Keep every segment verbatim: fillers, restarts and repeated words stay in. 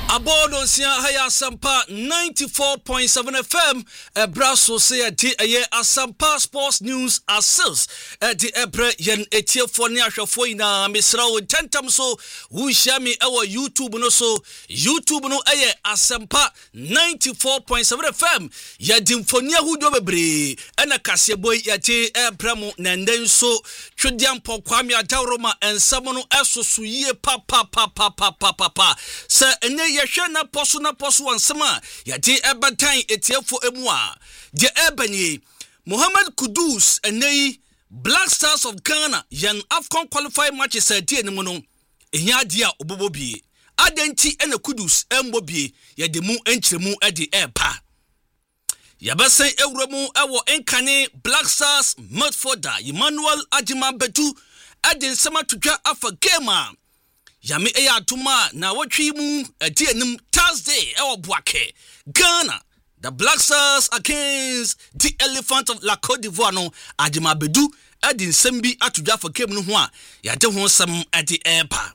Abodo sia haya Asampa ninety-four point seven F M Ebraso say di eye Asampa Sports News Assils di ebre yen etiefo ne ahwefo ina misra wo tentam so wo hia me ewo YouTube no so YouTube no eye Asampa ninety-four point seven F M ya dimfoni ahudo bebre ena kaseboy ya ti ebramo nenden so twediam pokwame adawroma ensam no esoso yie pa pa pa pa pa pa pa se enye yehwe na poso na poso wansema yade ebatan etiefo emu a de ebanye Mohammed Kudus enei Black Stars of Ghana yan Afcon qualified matches a die nemu no ehia die a obobobie adenti ene Kudus embobie yade mu enchiremu ede epa yabase ewremu ewo enkane Black Stars midfielder Emmanuel Ajima Betu ade nsema tudwa afa game a Yami eya atuma na watwi mu edi enim Thursday ewo Boake Ghana the Black Stars against the Elephant of La Côte d'Ivoire no Ajima Bedu edi nsem bi atudwa for game no ho a yade ho nsem edi epa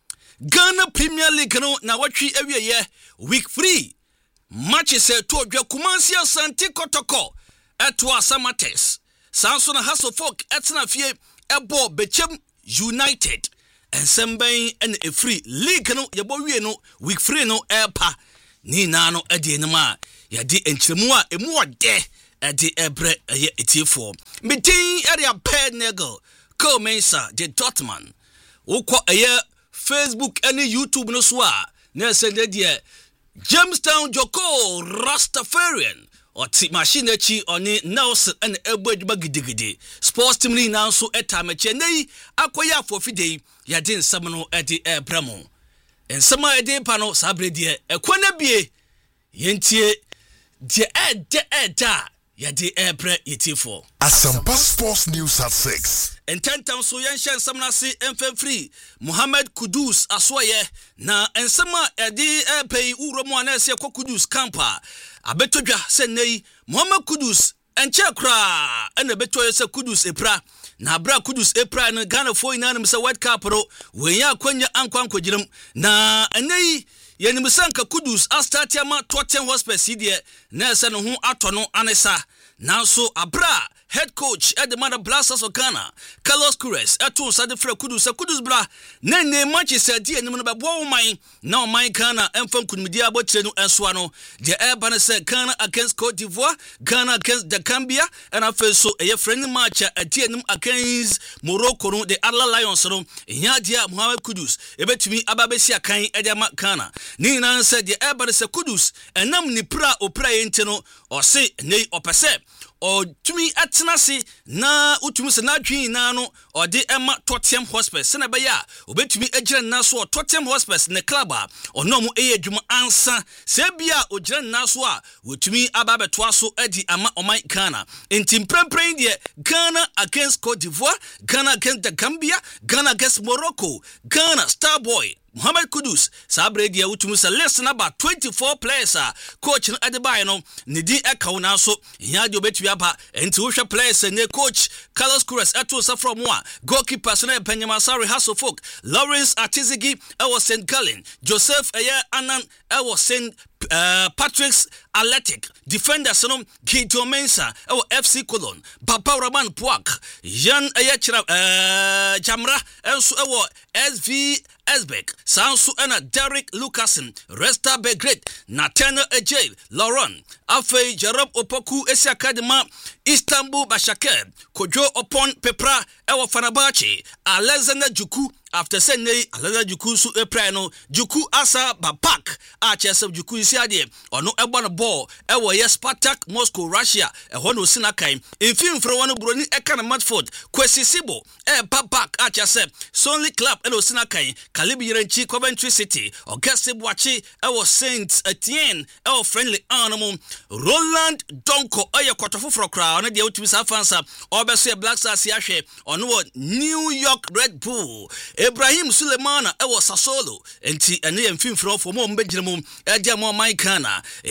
Ghana Premier League no na watwi ewieye week three matches e to odwa Kumasi Asante Kotoko eto Asamates Sanso na Hasselhoff etna fie ebo Bechem United and Sembain and a free league no yabo wie no week free no epa ni na no ade enema yade enchiremu a emu ode ade ebre eye etiefo metin area Penegel Comensa de Dortmund ukọ eye Facebook and YouTube no so a na sende de Jamestown Joko Rastafarian or ti machine echi oni Nelson and ebo eduma gidigidi sports team ni na so etameche nei akoya for fidei yade nsam no ede ebramo ensama ede pa no sabre de ekwana bie yentie de ede eda yade ebre yetifo Asampa Sports News at six ententam so yensha nsam na se emfemfri Mohammed Kudus asoye na ensama ede epei uromu anase kwa Kudus campa abetodwa se nei Mohammed Kudus enche kra ena betoye se Kudus epra na bra Kudus epra na Ghana fo ina na se World Cup ro wenya akwanya ankwanko girim na enei yenim sanka Kudus astatiama Tottenham Hotspur sidie na se no ho atono anesa nanso abra head coach at the Mother Black Stars of Ghana Carlos Queiroz eto sade fra Kudus Kudus bra na ne Manchester die enim no bebo man na man Ghana emfam kunmidi abotire no enso ano de eba ne se Ghana against Cote d'Ivoire Ghana against the Gambia and afa so eye friendly match a die enim against Morocco no the Atlas Lions no ehia dia Mohammed Kudus ebetumi ababesi akan edema Ghana ni na se de eba ne se Kudus enam ni pra opra yente no o se nei opese o tumi atenase na utumi se na dwen na no o de ema Tottenham Hotspur se na be ya obetumi agire na so Tottenham Hotspur ne club a ono mu eye dwuma ansa se bia ogire na so a wotumi ababeto aso adi ama oman Ghana enti prempren de Ghana against Cote d'Ivoire Ghana against the Gambia Ghana against Morocco Ghana Starboy Mohammed Kudus sabre dia utumu se listen about twenty-four players a coach no adebaye no ne din ekaw na so ya de obetui aba enti wo hwe players ne coach Carlos Queiroz eto sa from one goalkeeper so na Benjamin Sarri Hasselhoff Lawrence Atizigi e was Saint Gallen Joseph Eye Anan e was Saint Uh, Patrick's Athletic defender sonom Gideon Mensah e F C Cologne Papa Roman Puak Jan Ayachra uh, Jamra enso e S V Esbeck Sansu ena Derek Lucasen Resta Belgrade Nathaniel Ejay Lauren Afei Jerome Opoku Esi Academy Istanbul Başakşehir Kojo Opon Pepra e Fenerbahçe Alexander Juku after Sunday Alexander Juku su epra no Juku asa Bapak a chesem Juku isi ade ono eba no ball e wo ye Spartak Moscow Russia e ho no sinakan enfim fro wonu broni e kan Matford Kwesi Sibo e Bapak a chesem Sonly Club e no sinakan Kalibi Yerenchi Coventry City Auguste Boachi e wo Saint Etienne e wo friendly animal Roland Donko e ye kwatofofro kra ono de utumi sa fansa obeso Black Stars ya hwe ono wo New York Red Bull Ibrahim Sulemana e wo Sassuolo enti ene ye mfimfro fo mo mbegire mo e dia mo man Ghana enim ho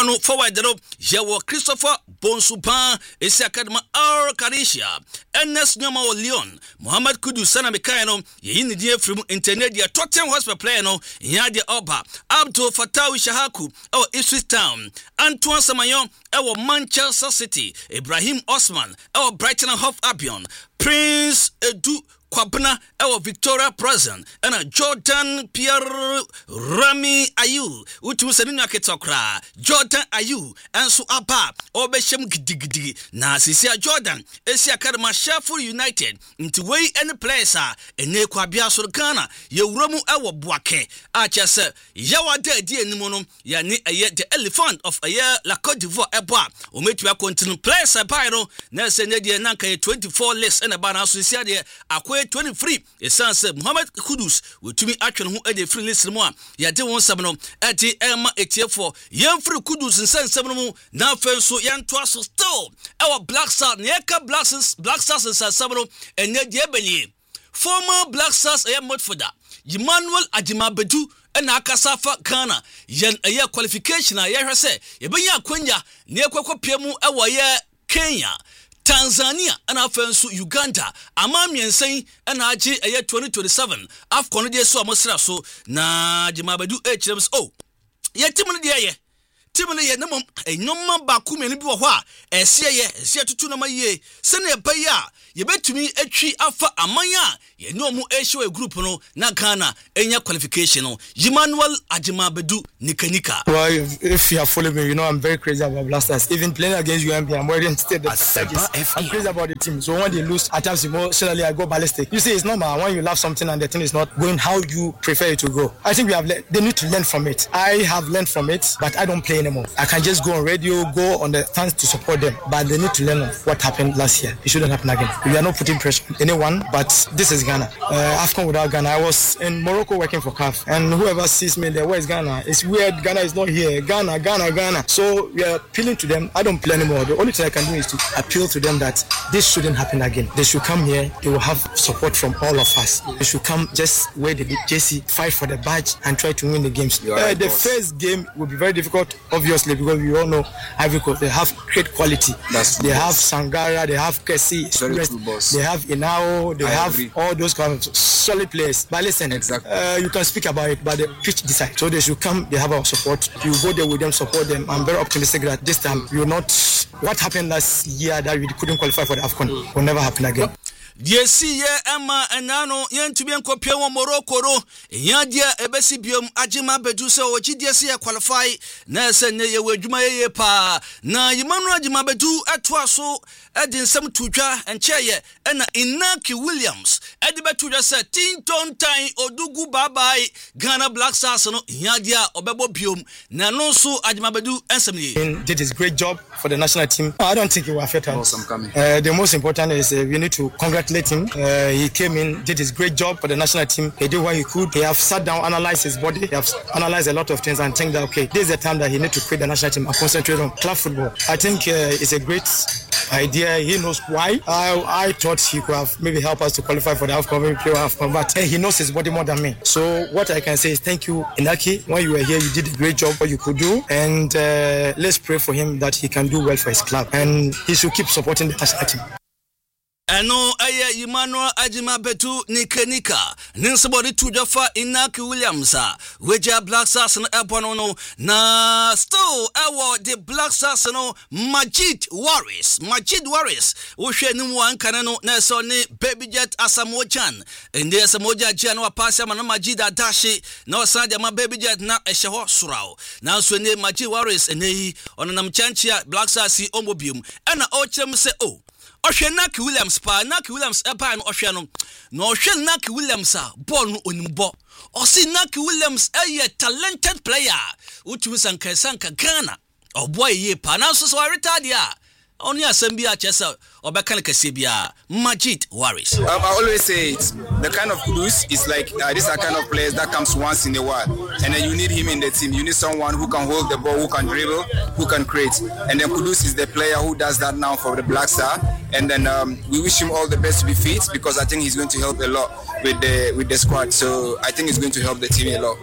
Ebuano forward no Jewo Christopher Bonsupan esi academy R Kadisha Ernest Nyama o Leon Muhammad Kudus sana mekai no ye ni die from intermediate Tottenham Hotspur player no Yade Oba Abdul Fatawi Shahaku o Ipswich Town Antoine Samayon ewo Manchester City Ibrahim Osman ewo Brighton and Hove Albion Prince Edu Kwabna ewo Victoria Prison and Jordan Pierre Rami Ayu utu seninu aketokra Jordan Ayu enso aba obeshem gidigidi na sisia Jordan esi academy Sheffield United nti wey any players a ene kwabia so Ghana ye wuramu ewo Boake a chese yawa da di enimu no ya ni eye the elephant of eye La Côte d'Ivoire ebo a ometua continue players by no na se ne die nanka twenty-four list and ba na so sia de akwe twenty-three esanse Muhammad Kudus wetumi atwe ho ede free list mu a ya de won sam no eti ema etiefo yem free Kudus nsensem no mu na fenso yanto aso still our Black Stars neka Black Stars Black Stars nsensem no enye de ebeli former Black Stars aye midfielder Emmanuel Ajimabedu ena akasafa Ghana yen aye qualification aye hwese yebenya akwanya ne ekwakwapia mu ewo ye Kenya Tanzania and afensu Uganda amamiensen ana agi eye twenty twenty-seven afcon de so amosra so na Jimabedu hms oh ye timu de ye timu ne ye nemom enyoma ba kumeni bi wo ho a ese ye ese tutu na maye se na ebaye a ye betumi atwi afa amanya ye ne omu ehwe group no na Ghana enya qualification no Emmanuel Ajimabedu nikanika. Well, if, if you have followed me, you know I'm very crazy about Black Stars. Even playing against U M B, I'm already in state that I'm crazy about the team. So when they lose, at times emotionally I go ballistic. You see, it's normal when you love something and the thing is not going how you prefer it to go. I think we have le- they need to learn from it. I have learned from it, but I don't play anymore. I can just go on radio, go on the stands to support them, but they need to learn what happened last year. It shouldn't happen again. We are not putting pressure on anyone, but this is Ghana. Uh, AFCON without Ghana. I was in Morocco working for C A F, and whoever sees me there, where is Ghana? It's weird. Ghana is not here. Ghana, Ghana, Ghana. So we are appealing to them. I don't play anymore. The only thing I can do is to appeal to them that this shouldn't happen again. They should come here. They will have support from all of us. They should come, just wear the jersey, fight for the badge, and try to win the games. Uh, right, the boss. First game will be very difficult, obviously, because we all know Ivory Coast, they have great quality. That's they have Sangara, they have Kessie, they have Inao, they I have agree. all those kind of solid players. But listen, exactly. uh, you can speak about it, but the pitch decides. So they should come, they have our support. You go there with them, support them. I'm very optimistic that this time you will not. What happened last year that we couldn't qualify for the AFCON will never happen again. Die si ye ema enano yentumi enkopia wo Morocco ro yadia ebesi biom Ajimabedu se o gidie se ye qualify na se ne ye wadwuma ye pa na Emmanuel Ajimabedu atoa so edi nsem tudwa encheye ena Inaki Williams edi betudwa se Tinton Tan Odugu bye Ghana Black Stars no yadia obebo biom na no so Ajimabedu ensem ye did his great job for the national team. I don't think it will affect us. Uh, the most important is uh, we need to congratulate him. Uh, he came in, did his great job for the national team. He did what he could. He have sat down, analyzed his body. He have analyzed a lot of things and think that, okay, this is the time that he need to quit the national team and concentrate on club football. I think uh, it's a great idea. He knows why. I, I thought he could have maybe help us to qualify for the AFCON, maybe play AFCON, but uh, he knows his body more than me. So what I can say is thank you, Inaki. When you were here, you did a great job what you could do. And uh, let's pray for him that he can do well for his club. And he should keep supporting the national team. Eno aye Emmanuel Ajimabedu nikenika ninsebodi tujafa Inaki Williams weja Black Stars no ebono no na still ewo the Black Stars no Majid Warriors Majid Warriors wo hwe nimu ankane no na so ne Baby Jet Asamoah Gyan ende Asamoah Gyan no apase ma no Majid Adashi na osanja ma Baby Jet na ehye ho sorao na so ne Majid Warriors eneyi onanam chanchia Black Stars omobium ena o chem se o Ohwe Naki Williams pa Naki Williams epa no ohwe no no ohwe Naki Williams a ball no onimbo o si Naki Williams a talented player utumi sanka sanka Ghana o boy ye pa na so so retard ya only assembly a chesa obeka kase bia Majid Warriors. um, I always say it, the kind of Kudus is like uh, these are kind of players that comes once in a while, and then you need him in the team. You need someone who can hold the ball, who can dribble, who can create, and then Kudus is the player who does that now for the Black Star. And then um, we wish him all the best to be fit, because I think he's going to help a lot with the with the squad. So I think it's going to help the team a lot.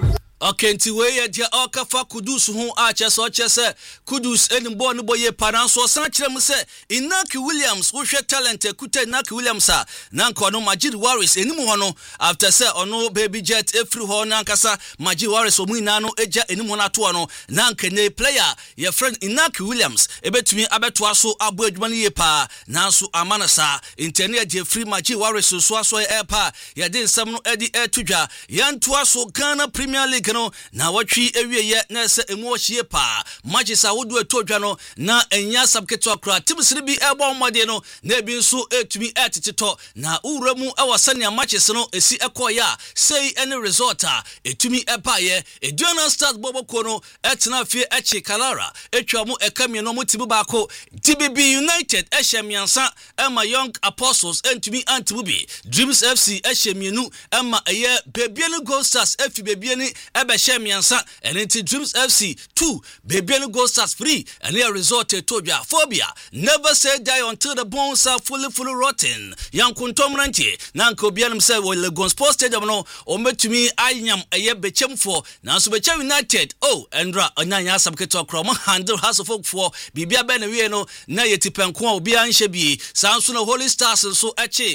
Okay, nti we ye dia okafa Kudus ho a cheso chese Kudus enimbo no boye paranso san kyerem se Inaki Williams wo hwe talent ekuta Inaki Williams a na nko no Majid Waris enimu ho no after say ono baby jet efri ho na nkasa Majid Waris omu ina no eja enimu na to no na nkene player ye friend Inaki Williams ebetumi abeto aso abo adwuma ne ye pa nanso amanasa internet je free Majid Waris so aso e pa ye de nsam no edi etudwa yanto aso Ghana Premier League no na watwi ewieye na se emu ohie pa Manchester wodo etodwa no na enya sabketo akra timsiri bi ebo mmade no na ebi nso etumi eteteto na uremu awasane Manchester no esi ekoya sei any result a etumi epaye eduana start boboko no etena fie echi Kalara etwa mu ekamie no mutibu baako D B B United ehemiansa ema Young Apostles entumi antibubi Dreams F C ehemienu ema eye Bebiani Gold Stars efi Bebiani ebe shemiansa enenti Dreams F C two Bebiani Gold Stars free and a resort to phobia never say die until the bones are fully fully rotten yankuntom ranche nanko bianum say we Legon Sports Stadium no o metumi ayam eye bechem for nanso Becha United oh endra anyanya sabketo akro mo handle House of Folk for bibia be na wie no na yetipenko obi anhye bi sanso na Holy Stars so eche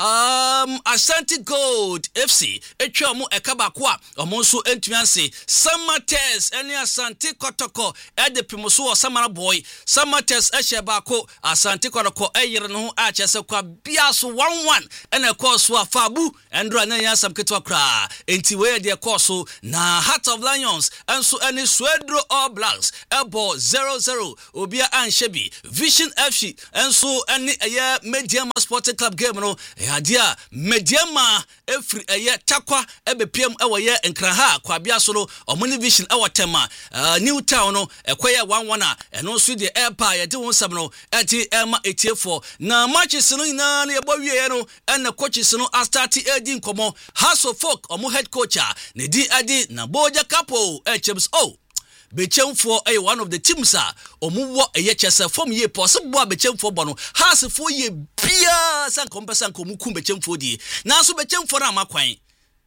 um Asante Gold F C etwa mo ekabako a omo so entumi anse Samates ene Asante Kotoko ede pimoso o Samara boy Samates ehye bako Asante Kotoko eyire no a chese kwa biaso one one ene course wa fabu endro na yan samketo akra enti we de course na Heart of Lions enso ene Swedro All Blacks ebo zero zero obia anshebi Vision F C enso ene eye Mediama Sporting Club game no ya dia Mediama efri eye takwa ebepiem ewoye enkraha kwa biaso no omuni Vision ewotema uh, New Town no ekoye one one a eno so de airpa ye de wonsam no eti ema eighty-four na matches no ina na yebo wie no ena coaches no a start edi nkomo House of Folk omo head coach a ne di adi na Boja Capo echems oh Bechemfo ay one of the teams a omuwo eye chese form ye possible Bechemfo bono House for ye bia san kompesa nkomu kum Bechemfo di na so Bechemfo na makwan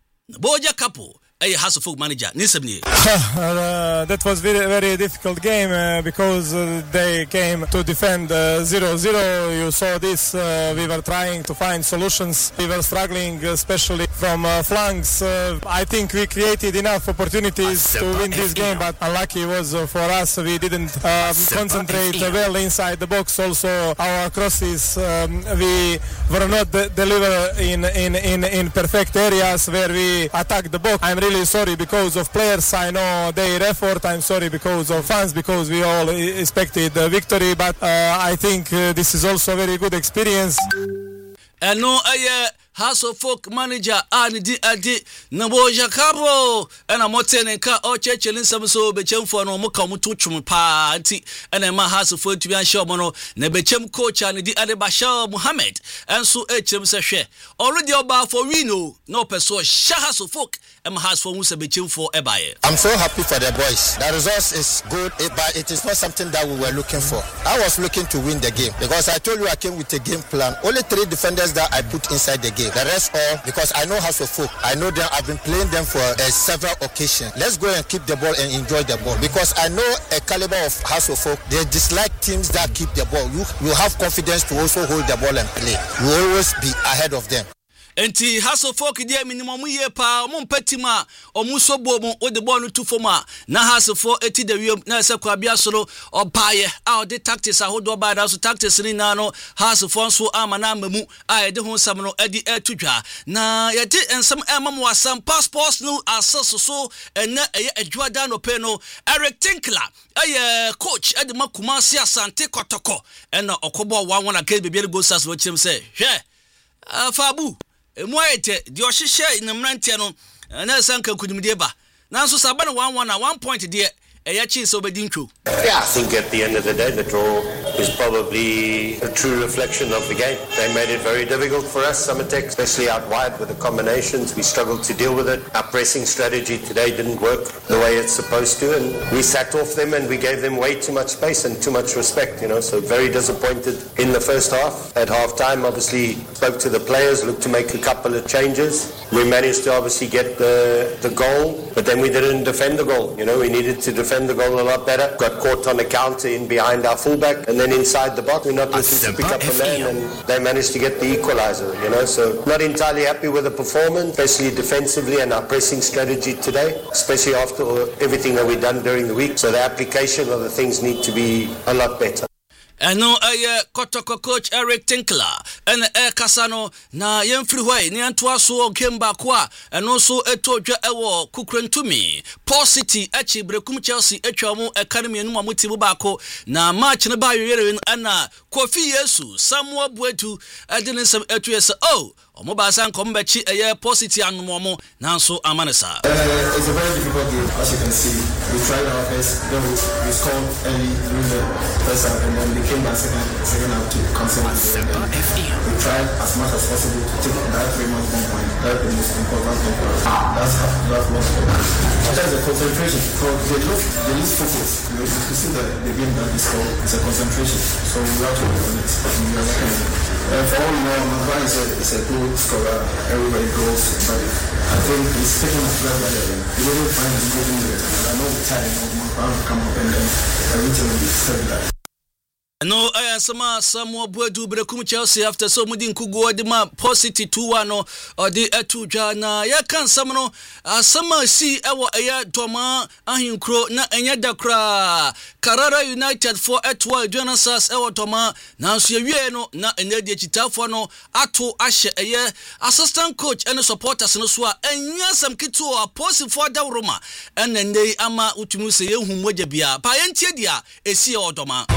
Boja Capo Hey, House of Folk manager, Nisabni. uh, that was very, very difficult game uh, because uh, they came to defend uh, zero zero. You saw this. Uh, we were trying to find solutions. We were struggling, especially from uh, flanks. Uh, I think we created enough opportunities to win this game, but unlucky was uh, for us. We didn't um, concentrate well inside the box. Also, our crosses, um, we were not de- deliver in, in, in, in perfect areas where we attack the box. I'm really sorry because of players. I know their effort. I'm sorry because of fans, because we all expected a victory, but uh, I think uh, this is also a very good experience. And no, I House of Folk manager and di adi na Boja Capo and a moten ka o chechelin some so Bechemfo no mo ka mo to twum pa anti and ma House of Folk to be sure mono na Bechem coach and di ade Bashar Muhammad and so echem se hwe already oba for we no no person House of Folk am House for Musa Bechemfo ebaye. I'm so happy for the boys. The result is good, but it is not something that we were looking for. I was looking to win the game because I told you I came with a game plan. Only three defenders that I put inside the game. The rest all because I know House of Folk. I know them. I've been playing them for uh, several occasions. Let's go and keep the ball and enjoy the ball because I know a caliber of House of Folk. They dislike teams that keep the ball. You you have confidence to also hold the ball and play. You always be ahead of them. Enti House of Folk dia minimum ye pa mo mpatima omuso bo mo o de ball no to foma na House of Folk eti de wiem na se kwa bia so no obaye a de tactics ahodo ba da so tactics ni na no House of Folk so ama na mamu a de ho sam no edi etudwa na ye de ensam emam wasam passports no asaso so ena eye adwa da no pe no Eric Tinkler eye coach edi makuma si Asante Kotoko ena okobo one one against Bebiani Gold Stars wo chim say hwe afabu Emuaite di ohihye na mrantie no na sanka kudumde ba nanso saba na one one na one point de ɛyɛ chi so bedintwo. Yeah, I think at the end of the day the draw is probably a true reflection of the game. They made it very difficult for us, Summertech, especially out wide with the combinations. We struggled to deal with it. Our pressing strategy today didn't work the way it's supposed to, and we sat off them and we gave them way too much space and too much respect, you know, so very disappointed in the first half. At half-time, obviously, spoke to the players, looked to make a couple of changes. We managed to obviously get the, the goal, but then we didn't defend the goal. You know, we needed to defend the goal a lot better. Got caught on the counter in behind our fullback, and then inside the box, we're not looking to pick up a man, and they managed to get the equalizer, you know, so not entirely happy with the performance, especially defensively and our pressing strategy today, especially after everything that we've done during the week. So the application of the things need to be a lot better. And no, I Kotoko coach Eric Tinkler and Air Casano na Yemfree Way, Niantua so Kimba Kwa, and also Etoja Ewo Kukren to me. Paul City, Echi, Brekum Chelsea, Echamu, Academy, and Mamuti Bubako, na match in the Bayer and Kofi Yesu, Samuel Buetu, I didn't some Etuesa. Oh, Mobile San Combachi, a year Posity and Momo, Nanso Amanasa. Uh, it's a very difficult game, as you can see. We tried our best, then we, we scored early during the first half, and then we came back second, second half to concentrate. We tried as much as possible to take that three months one point. That's the most important thing for us. That's how, that's what's important. That's the concentration. So they lose, they lose focus. You, know, you see the, the game that we scored, it's a concentration. So we have to work on it. And we are working on it. Uh, for all you know, Manvan is a, is a good scorer. Everybody goes, but I think he's taking a flag that he didn't find him getting there. I know the time of Manvan will come up and then everything will be stabilized. No, I am some Samuel Buedu Brekum Chelsea after so mudin kugo de ma Posity two one or the Etuja na ya kan samno asama si ewo eya doma ahinkro na enya dakra Carrara United for Etwa Jonas ewo doma na so ye no na enya de chitafo no ato ahye eye assistant coach and supporters no so a enya sam kitu o Posity for da Roma enende ama utumu se ye humwaja bia pa yentie dia esi e odoma.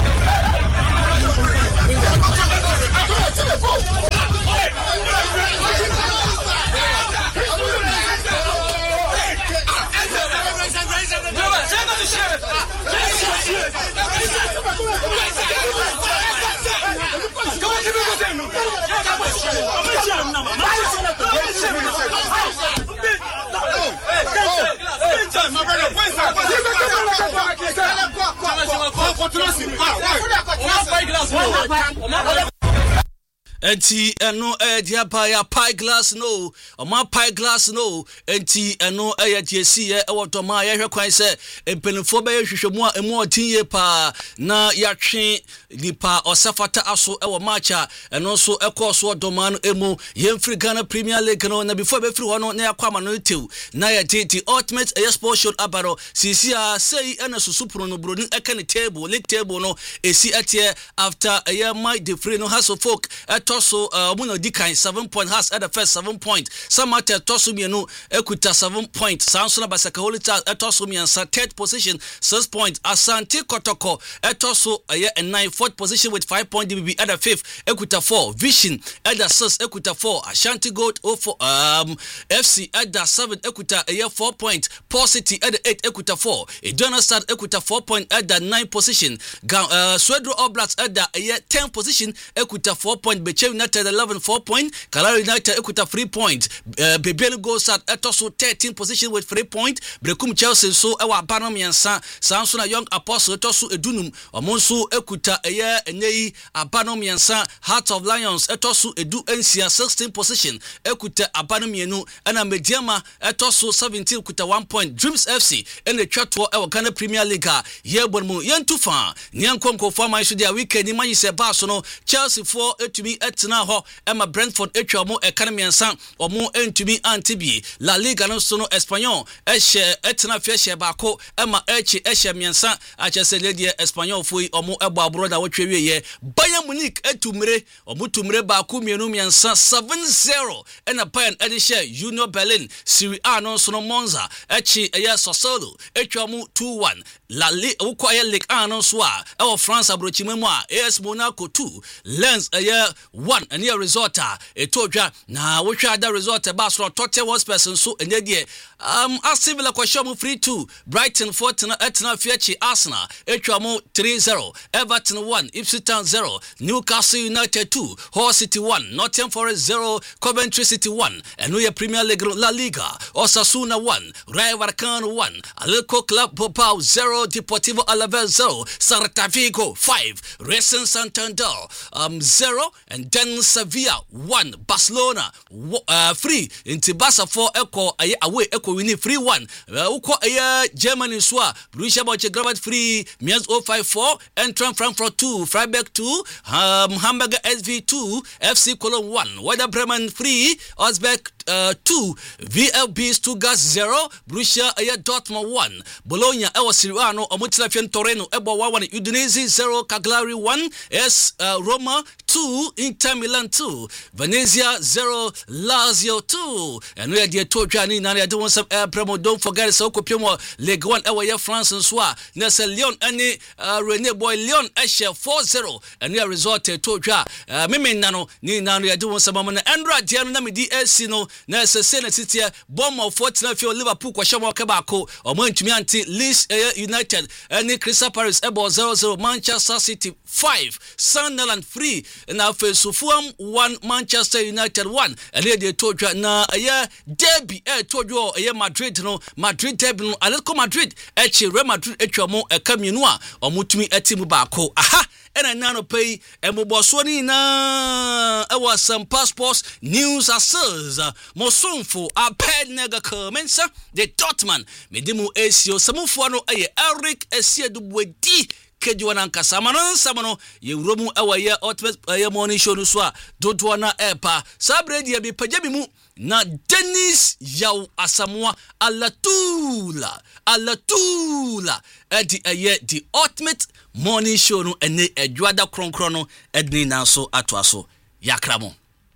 Enti eno eh dia pa ya pie glass no o ma pie glass no enti eno eh ya tiesi e woto ma ya hwekwan se empenfo be hwehwemu a emu otinye pa na ya twe nipa osafata aso e wo matcha eno so ekọ so odoma no emu Yemfree Ghana Premier League no na before be free ho no na yakwama no tew na ya titi ultimate air sport show abaro sisi a sei ena susupro no bro ni ekane table league table no esi atie after a year my the free no has of folk toso uh muno dikan seven point has at the first seven point some at toso mienu ekuta seven point Samson Basaka Holita toso miensa third position six point Asante Kotoko toso a nine fourth position with five point D B B at the fifth ekuta four Vision at the six ekuta four Ashanti Gold oh four um F C at the seven ekuta a year four point Posity at the eight ekuta four Donastad ekuta four point at the nine position uh Swedro Oblats at the a year ten position ekuta four point United eleven four point Carrara United ekuta three point uh, Bebel goes at etoso thirteen position with three point Brekum Chelsea so ewa banom yansa Samson Young Apostle etoso edunum omonso ekuta eye enei abanom yansa Heart of Lions etoso edu ensia sixteen position ekuta abanom yenu ana Mediama etoso seventeen ekuta one point Dreams F C ene twato ewa Ghana Premier League yebonmu yentufa nyankonko forma so dia weekend ni mayise baso no Chelsea for etumi etna ho Emma Brentford etwa mo economy ansa omo entumi antibi La Liga no so no Espanyol ehye etna fiehye baako Emma echi ehye miensa achese ledie Espanyol foi omo ebo abroda wotwe ye Bayern Munich etumre omo tumre baako mienu miensa seven zero ena Bayern edihye Union Berlin Serie A no so no Monza echi eye Sassuolo etwa mo two one La Liga ukwa ye Ligue one no so a e France abrochimemu a A S Monaco two Lens eye one and your result etodwa na wo hwa da result e ba so Tottenham Hotspur so enye de um Aston Villa kwashom three two Brighton four etna fiachi Arsenal etwamo three zero Everton one Ipswich Town zero Newcastle United two Hull City one Nottingham Forest zero Coventry City one and we Premier League La Liga Osasuna one Rayo Vallecano one Atletico Club Bilbao zero Deportivo Alaves zero Celta Vigo five Racing Santander um zero and then Sevilla one Barcelona uh, free into Barca four echo away echo we need free one uko uh, Germany so Borussia Mönchengladbach free Mainz zero five four Eintracht Frankfurt two Freiburg two um, Hamburger S V two F C Cologne one Werder Bremen three Augsburg uh, two V L B Stuttgart zero Borussia uh, Dortmund one Bologna ewa Siriano Omutilafien Torino ebo one Udinese zero Cagliari one S uh, Roma two Inter Milan two Venezia zero Lazio two and we are the Tojani na do want some uh, promo don't forget so kopimo Ligue one ewa ya France and Swa Nessa Lyon any uh, Rene Boy Lyon Eshe four zero and we are resort to Toja uh, mimi nano ni nano ya do want some na Andra Diano na mi D S C no Nessa Senate City bomb of fourteen of Liverpool kwa shamo kebako omo ntumi anti Leeds uh, United any Crystal Palace ebo zero zero Manchester City five Sunderland free na Fulham one Manchester United one and they told you na yeah derby eh told you eh Madrid no Madrid derby no Atletico Madrid echi Real Madrid etwamo ekaminu a omutumi etimu baako aha ena nano pay emboboso ni na ewa some passports news asses mosonfo aped nega commensa the Dortmund medimu esio samufo no eh Eric Esiedubuedi Kejuana Kasamano Samano, you romu away ultimate morning show no swa, don't wanna epa. Sabredi be pajabimu na Dennis Yao Asamoah Alatula Alatula Edi aye the ultimate morning show no ene edwada kronkrono edni nanso atwaso yakramo.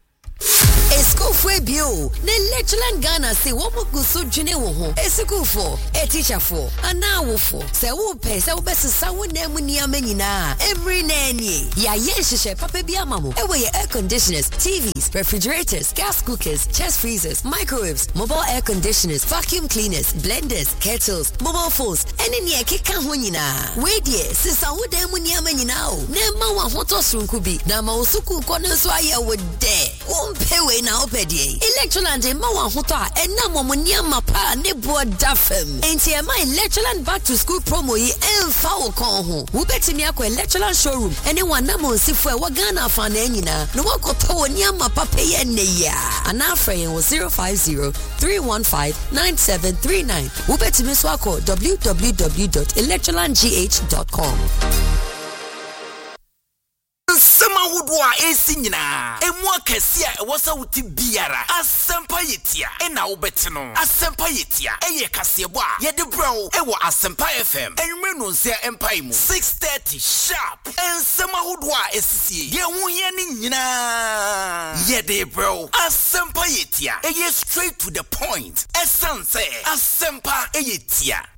Escofwe bio ne Lectureland Ghana se wo muguso dwene wo ho esukufo e teacher fo ana wo fo se wo pe se wo besesa wo na mu ni amanyina every nanny ya ye hihye papa bi amamo e we air conditioners, T Vs, refrigerators, gas cookers, chest freezers, microwaves, mobile air conditioners, vacuum cleaners, blenders, kettles, mobile phones ene ne ekeka ho nyina we die sesa wo da mu ni amanyina o na ma wa hoto sunku bi na ma osuku ko ne so aye wo de Pewe na opedi Electroland ma wa hoto a ena momonia mapa ne bo dafem enti e ma Electroland back to school promo yi emfa wo kon ho wo betimi akọ Electroland showroom ene wana mo sifo e wa Ghana fa na anyina no wakoto woni amapa peye ne ya ana afre wo zero five zero three one five nine seven three nine wo betimi so akọ w w w dot electroland g h dot com. Sama wudwa esi nyina emu akasi a ewosa wuti biara asempa yetia ena wobetino asempa yetia eye kasebo a yede bro ewo asempa F M enwere no nsia empire mu six thirty sharp ensama wudwa esisi ye huye ni nyina yede bro asempa yetia eye straight to the point esanse asempa yetia